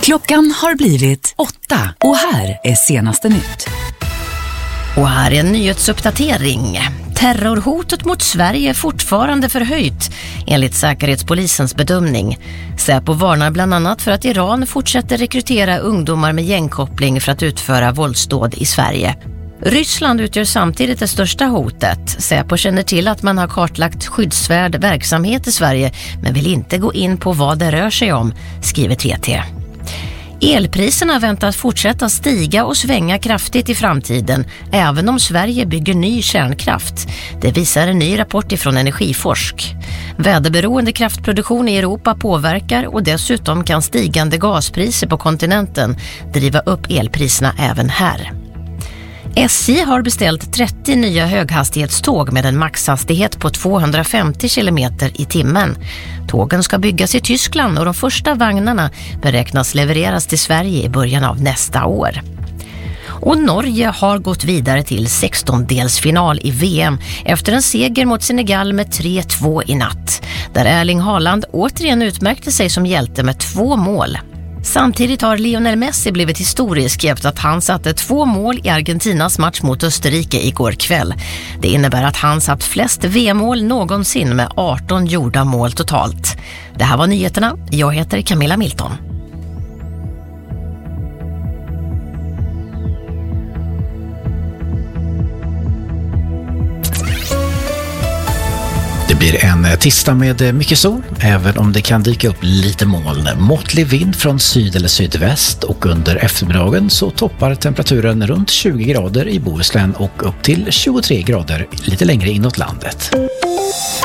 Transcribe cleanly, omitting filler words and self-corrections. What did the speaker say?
Klockan har blivit 8 och här är senaste nytt. Och här är en nyhetsuppdatering. Terrorhotet mot Sverige är fortfarande förhöjt, enligt Säkerhetspolisens bedömning. Säpo varnar bland annat för att Iran fortsätter rekrytera ungdomar med gängkoppling för att utföra våldsdåd i Sverige. Ryssland utgör samtidigt det största hotet. Säpo känner till att man har kartlagt skyddsvärd verksamhet i Sverige men vill inte gå in på vad det rör sig om, skriver TT. Elpriserna väntas fortsätta stiga och svänga kraftigt i framtiden, även om Sverige bygger ny kärnkraft. Det visar en ny rapport ifrån Energiforsk. Väderberoende kraftproduktion i Europa påverkar och dessutom kan stigande gaspriser på kontinenten driva upp elpriserna även här. SJ har beställt 30 nya höghastighetståg med en maxhastighet på 250 km i timmen. Tågen ska byggas i Tyskland och de första vagnarna beräknas levereras till Sverige i början av nästa år. Och Norge har gått vidare till 16-delsfinal i VM efter en seger mot Senegal med 3-2 i natt, där Erling Haaland återigen utmärkte sig som hjälte med 2 mål. Samtidigt har Lionel Messi blivit historisk efter att han satte 2 mål i Argentinas match mot Österrike igår kväll. Det innebär att han satt flest VM-mål någonsin med 18 gjorda mål totalt. Det här var nyheterna. Jag heter Camilla Milton. Det blir en tisdag med mycket sol, även om det kan dyka upp lite moln. Måttlig vind från syd eller sydväst och under eftermiddagen så toppar temperaturen runt 20 grader i Bohuslän och upp till 23 grader lite längre inåt landet.